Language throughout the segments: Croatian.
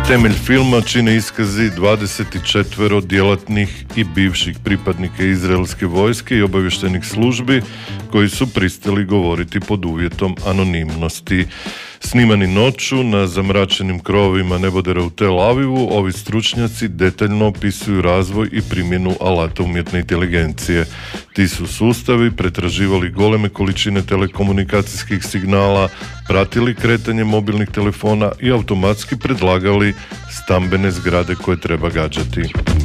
Temelj filma čine iskazi 24 djelatnih i bivših pripadnika izraelske vojske i obavještajnih službi koji su pristali govoriti pod uvjetom anonimnosti. Snimani noću na zamračenim krovovima nebodera u Tel Avivu, ovi stručnjaci detaljno opisuju razvoj i primjenu alata umjetne inteligencije. Ti su sustavi pretraživali goleme količine telekomunikacijskih signala, pratili kretanje mobilnih telefona i automatski predlagali stambene zgrade koje treba gađati.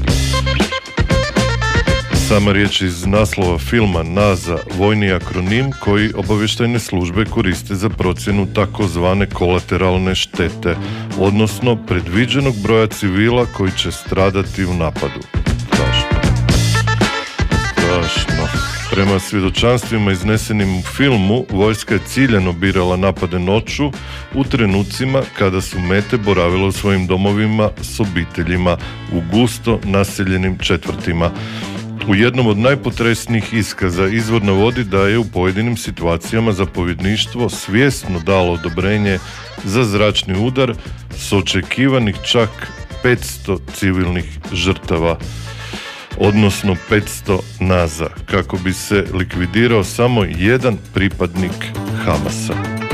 Sama riječ iz naslova filma NASA, vojni akronim koji obavještajne službe koriste za procjenu takozvane kolateralne štete, odnosno predviđenog broja civila koji će stradati u napadu. Strašno. Prema svjedočanstvima iznesenim u filmu, vojska je ciljano birala napade noću u trenucima kada su mete boravile u svojim domovima s obiteljima u gusto naseljenim četvrtima. U jednom od najpotresnijih iskaza izvor navodi da je u pojedinim situacijama zapovjedništvo svjesno dalo odobrenje za zračni udar s očekivanih čak 500 civilnih žrtava, odnosno 500 NASA, kako bi se likvidirao samo jedan pripadnik Hamasa.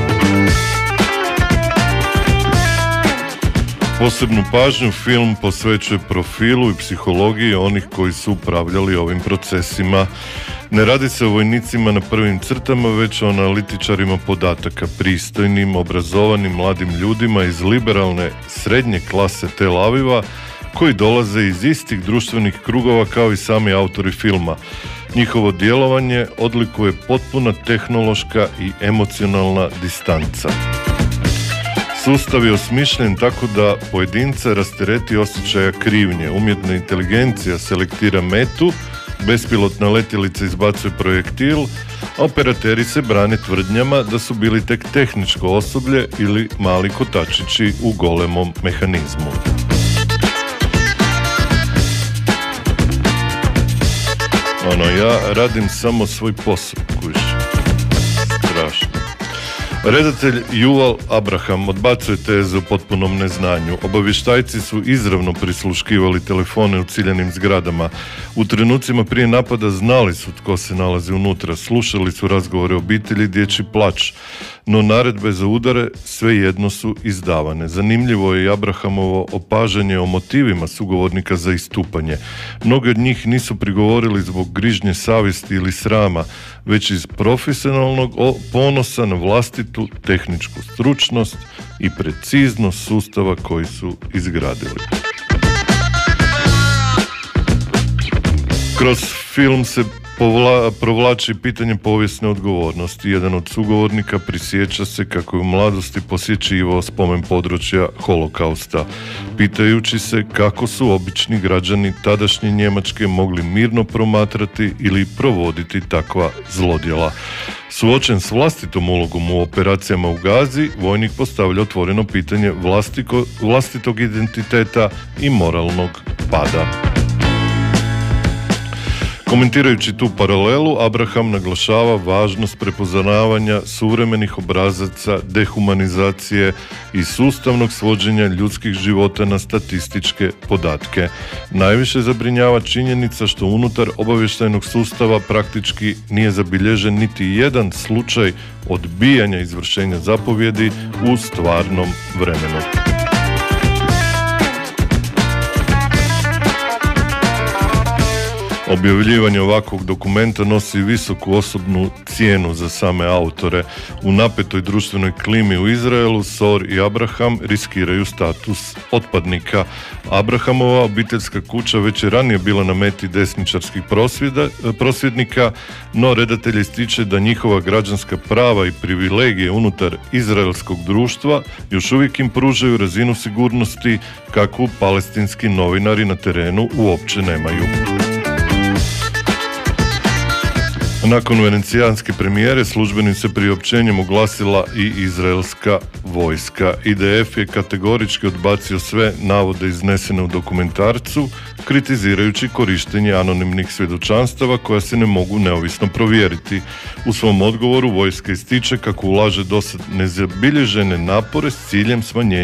Posebnu pažnju film posvećuje profilu i psihologiji onih koji su upravljali ovim procesima. Ne radi se o vojnicima na prvim crtama, već o analitičarima podataka, pristojnim, obrazovanim mladim ljudima iz liberalne srednje klase Tel Aviva, koji dolaze iz istih društvenih krugova kao i sami autori filma. Njihovo djelovanje odlikuje potpuna tehnološka i emocionalna distanca. Sustav je osmišljen tako da pojedinca rastereti osjećaja krivnje. Umjetna inteligencija selektira metu, bespilotna letjelica izbacuje projektil, a operateri se brane tvrdnjama da su bili tek tehničko osoblje ili mali kotačići u golemom mehanizmu. Ja radim samo svoj posao, kužiš. Strašno. Redatelj Yuval Abraham odbacuje tezu o potpunom neznanju. Obavještajci su izravno prisluškivali telefone u ciljanim zgradama. U trenucima prije napada znali su tko se nalazi unutra, slušali su razgovore obitelji, dječji plač, no naredbe za udare svejedno su izdavane. Zanimljivo je i Abrahamovo opažanje o motivima sugovornika za istupanje. Mnogi od njih nisu prigovorili zbog grižnje savjesti ili srama, već iz profesionalnog ponosa na vlastitu tehničku stručnost i preciznost sustava koji su izgradili. Kroz film se provlači pitanje povijesne odgovornosti. Jedan od sugovornika prisjeća se kako je u mladosti posjećivao spomen područja Holokausta, pitajući se kako su obični građani tadašnje Njemačke mogli mirno promatrati ili provoditi takva zlodjela. Suočen s vlastitom ulogom u operacijama u Gazi, vojnik postavlja otvoreno pitanje vlastitog identiteta i moralnog pada. Komentirajući tu paralelu, Abraham naglašava važnost prepoznavanja suvremenih obrazaca, dehumanizacije i sustavnog svođenja ljudskih života na statističke podatke. Najviše zabrinjava činjenica što unutar obavještajnog sustava praktički nije zabilježen niti jedan slučaj odbijanja izvršenja zapovjedi u stvarnom vremenu. Objavljivanje ovakvog dokumenta nosi visoku osobnu cijenu za same autore. U napetoj društvenoj klimi u Izraelu Sor i Abraham riskiraju status otpadnika. Abrahamova obiteljska kuća već je ranije bila na meti desničarskih prosvjednika, no redatelj ističe da njihova građanska prava i privilegije unutar izraelskog društva još uvijek im pružaju razinu sigurnosti kakvu palestinski novinari na terenu uopće nemaju. Nakon venecijanske premijere službenim se priopćenjem oglasila i izraelska vojska. IDF je kategorički odbacio sve navode iznesene u dokumentarcu, kritizirajući korištenje anonimnih svjedočanstava koja se ne mogu neovisno provjeriti. U svom odgovoru vojska ističe kako ulaže dosad nezabilježene napore s ciljem smanjenja